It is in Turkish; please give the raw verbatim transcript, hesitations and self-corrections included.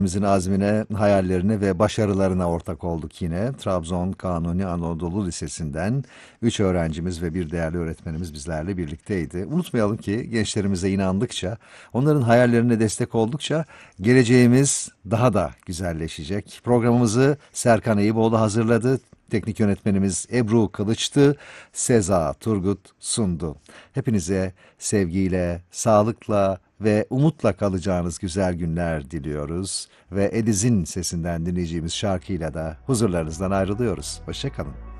Bizim azmine, hayallerine ve başarılarına ortak olduk yine. Trabzon Kanuni Anadolu Lisesi'nden üç öğrencimiz ve bir değerli öğretmenimiz bizlerle birlikteydi. Unutmayalım ki gençlerimize inandıkça, onların hayallerine destek oldukça geleceğimiz daha da güzelleşecek. Programımızı Serkan Eyüboğlu hazırladı. Teknik yönetmenimiz Ebru Kılıç'tı. Seza Turgut sundu. Hepinize sevgiyle, sağlıkla ve umutla kalacağınız güzel günler diliyoruz. Ve Ediz'in sesinden dinleyeceğimiz şarkıyla da huzurlarınızdan ayrılıyoruz. Hoşça kalın.